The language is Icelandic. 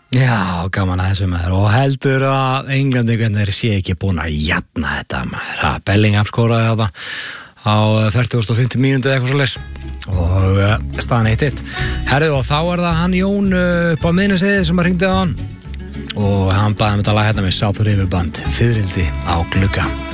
Já, gaman að þessu maður og heldur að Englendingarnir sé ekki búin að jafna þetta maður. Bellingham skoraði þetta á 40.50 mínútu eitthvað svoleiðis og staðan 1-1. Herðu og þá það hann Jón upp á miðnesheiði sem að hringdi á hann og hann baði þetta lag hérna með South River Band, Fiðrildi á glugga.